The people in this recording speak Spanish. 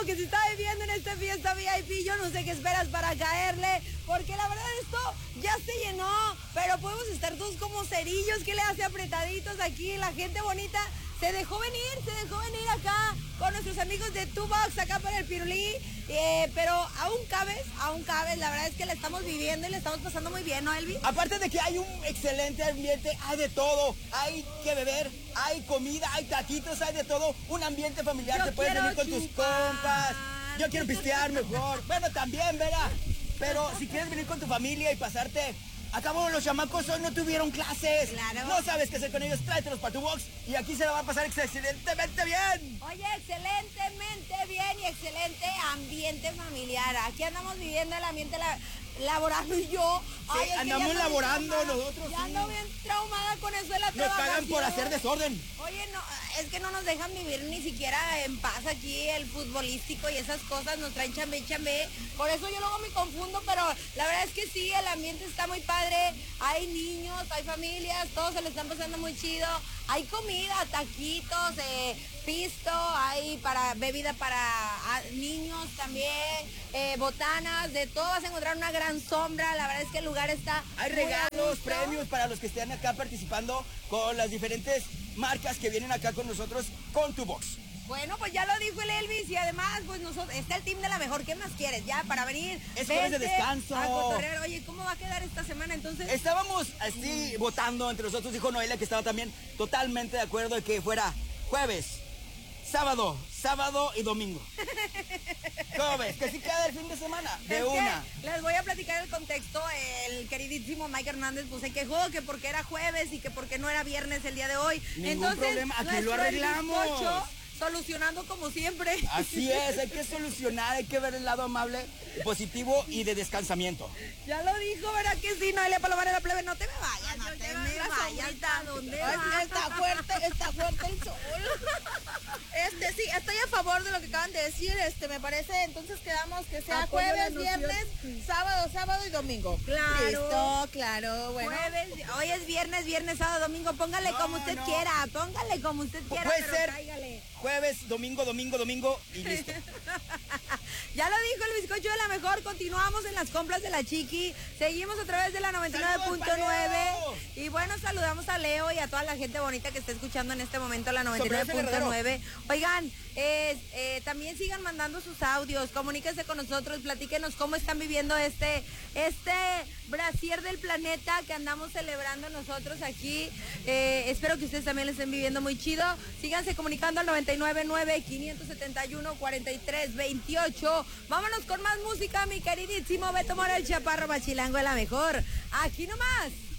lo que se está viviendo en esta fiesta VIP. Yo no sé qué esperas para caerle, porque la verdad esto ya se llenó, pero podemos estar todos como cerillos. ¿Qué le hace apretaditos aquí? La gente bonita se dejó venir acá con nuestros amigos de Two Box acá para el Pirulí, pero aún cabes, la verdad es que la estamos viviendo y la estamos pasando muy bien, ¿no, Elvi? Aparte de que hay un excelente ambiente, hay de todo, hay que beber, hay comida, hay taquitos, hay de todo, un ambiente familiar, te puedes venir con tus compas, yo quiero pistear mejor, bueno, también, Vera, pero si quieres venir con tu familia y pasarte. Acabo, los chamacos hoy no tuvieron clases. Claro. No sabes qué hacer con ellos, tráetelos para tu box y aquí se la va a pasar excelentemente bien. Oye, excelentemente bien y excelente ambiente familiar. Aquí andamos viviendo el ambiente laboral y yo. Sí, andamos laborando nosotros. Ya ando bien traumada con eso de la Nos trabajación. pagan por hacer desorden. Oye, no, es que no nos dejan vivir ni siquiera en paz aquí el futbolístico y esas cosas, nos traen chambe y chambe. Por eso yo luego me confundo, pero la verdad es que sí, el ambiente está muy padre. Hay niños, hay familias, todos se le están pasando muy chido. Hay comida, taquitos, pisto, hay bebida para niños también, botanas, de todo vas a encontrar una gran sombra. La verdad es que el lugar está... Hay regalos, premios para los que estén acá participando con las diferentes marcas que vienen acá con nosotros con tu box. Bueno, pues ya lo dijo el Elvis y además, pues nosotros, está el team de la mejor. ¿Qué más quieres? Ya, para venir. Es jueves de descanso. A cotorrear. Oye, ¿cómo va a quedar esta semana entonces? Estábamos así votando entre nosotros, dijo Noelia que estaba también totalmente de acuerdo de que fuera jueves, sábado y domingo. ¿Cómo ves? Que sí queda el fin de semana, de es una. Que les voy a platicar el contexto. El queridísimo Mike Hernández pues se quejó que porque era jueves y que porque no era viernes el día de hoy. Ningún Entonces, problema, aquí lo arreglamos. El bizcocho, solucionando como siempre. Así es, hay que solucionar, hay que ver el lado amable, positivo y de descansamiento. Ya lo dijo, ¿verdad que sí? Noelia Palomar de la plebe, no te me vayas, no te me vayas. ¿A dónde vas? Está fuerte el sol. Sí, estoy a favor de lo que acaban de decir. Me parece, entonces quedamos que sea Apoyo la jueves, noción. viernes, sábado y domingo. Claro. Listo, claro, bueno. Jueves, hoy es viernes, sábado, domingo, póngale como usted quiera, Puede pero ser cáigale. jueves, domingo y listo. Ya lo dijo el bizcocho de la mejor, continuamos en las compras de la Chiqui, seguimos a través de la 99.9 y bueno, saludamos a Leo y a toda la gente bonita que está escuchando en este momento la 99.9. Oigan, también sigan mandando sus audios, comuníquense con nosotros, platíquenos cómo están viviendo este brasier del planeta que andamos celebrando nosotros aquí. Espero que ustedes también lo estén viviendo muy chido. Síganse comunicando al 999-571-4328. Vámonos con más música, mi queridísimo Beto Mora, el chaparro machilango de la mejor. Aquí nomás.